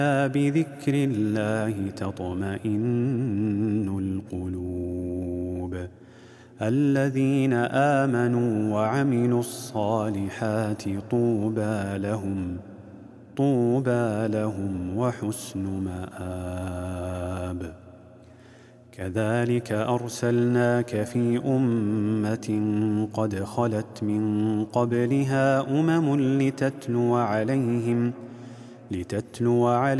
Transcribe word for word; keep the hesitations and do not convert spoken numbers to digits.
بذكر الله تطمئن القلوب الذين آمنوا وعملوا الصالحات طوبى لهم طوبى لهم وحسن مآب. كذلك أرسلناك في أمة قد خلت من قبلها أمم لتتلو عليهم لتتلو عليهم